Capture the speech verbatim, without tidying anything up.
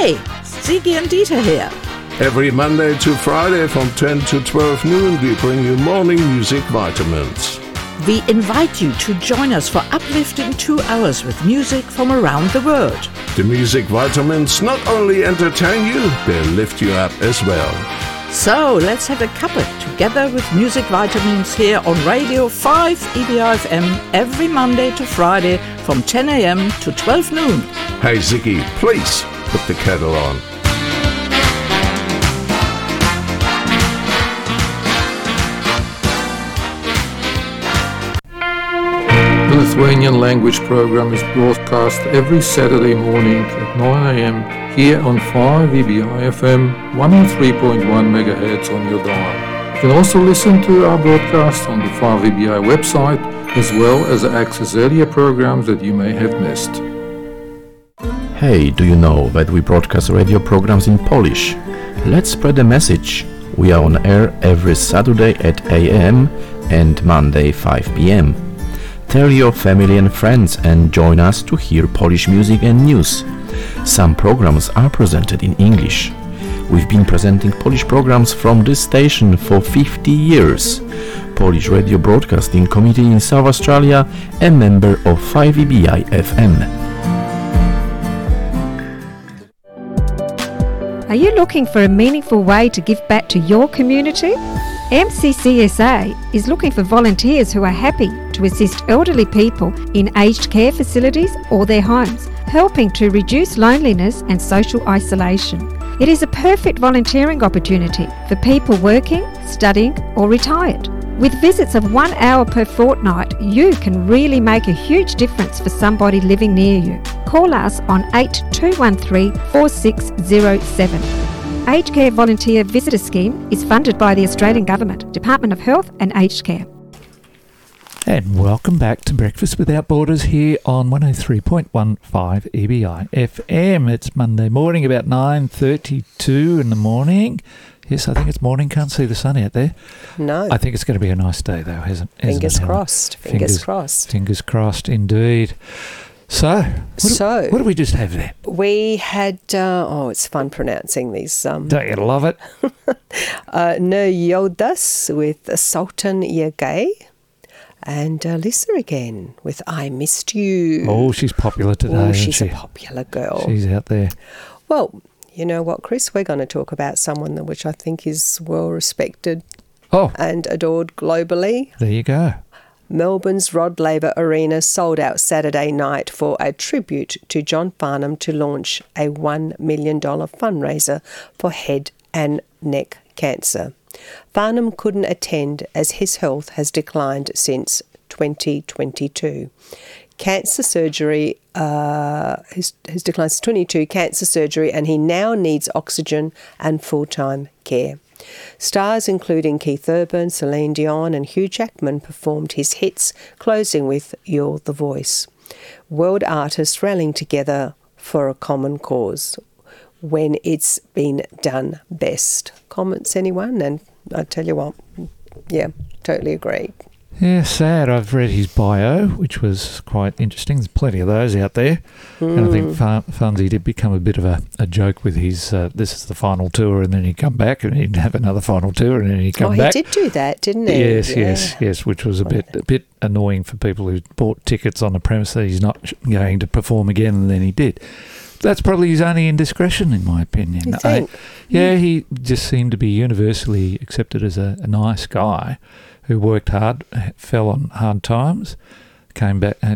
Hey, Ziggy and Dieter here. Every Monday to Friday from ten to twelve noon, we bring you morning music vitamins. We invite you to join us for uplifting two hours with music from around the world. The music vitamins not only entertain you, they lift you up as well. So let's have a cuppa together with music vitamins here on Radio five E B I F M every Monday to Friday from ten a.m. to twelve noon. Hey Ziggy, please put the kettle on. The Lithuanian language program is broadcast every Saturday morning at nine a.m. here on five E B I F M one oh three point one megahertz on your dial. You can also listen to our broadcast on the five E B I website, as well as access earlier programs that you may have missed. Hey, do you know that we broadcast radio programs in Polish? Let's spread the message. We are on air every Saturday at eight a.m. and Monday five p.m. Tell your family and friends and join us to hear Polish music and news. Some programs are presented in English. We've been presenting Polish programs from this station for fifty years. Polish Radio Broadcasting Committee in South Australia, a member of five E B I F M. Are you looking for a meaningful way to give back to your community? M C C S A is looking for volunteers who are happy to assist elderly people in aged care facilities or their homes, helping to reduce loneliness and social isolation. It is a perfect volunteering opportunity for people working, studying or retired. With visits of one hour per fortnight, you can really make a huge difference for somebody living near you. Call us on eight two one three, four six zero seven. Aged Care Volunteer Visitor Scheme is funded by the Australian Government, Department of Health and Aged Care. And welcome back to Breakfast Without Borders here on one oh three point one five E B I F M. It's Monday morning, about nine thirty-two in the morning. Yes, I think it's morning. Can't see the sun out there. No. I think it's going to be a nice day, though, hasn't, hasn't Fingers it? crossed. Fingers, Fingers crossed. Fingers crossed, indeed. So, what, so do, what do we just have there? We had, uh, oh, it's fun pronouncing these. Um, Don't you love it? uh, No Yodas with Sultan Yagay. And uh, Lisa again with I Missed You. Oh, she's popular today, Oh, isn't she's she? a popular girl. She's out there. Well, you know what, Chris? We're going to talk about someone that which I think is well respected oh. and adored globally. There you go. Melbourne's Rod Laver Arena sold out Saturday night for a tribute to John Farnham to launch a one million dollars fundraiser for head and neck cancer. Farnham couldn't attend as his health has declined since twenty twenty-two. Cancer surgery uh, has, has declined since twenty-two, cancer surgery, and he now needs oxygen and full-time care. Stars including Keith Urban, Celine Dion and Hugh Jackman performed his hits, closing with You're the Voice. World artists rallying together for a common cause when it's been done best. Comments, anyone? And I tell you what, yeah, totally agree. Yeah, sad. I've read his bio, which was quite interesting. There's plenty of those out there. Mm. And I think Fun- Funzy did become a bit of a, a joke with his, uh, this is the final tour, and then he'd come back and he'd have another final tour, and then he'd come oh, back. Oh, he did do that, didn't he? Yes, yeah. yes, yes, which was a bit a bit annoying for people who bought tickets on the premise that he's not going to perform again, and then he did. That's probably his only indiscretion, in my opinion. You think? I, yeah, he just seemed to be universally accepted as a, a nice guy who worked hard, fell on hard times, came back,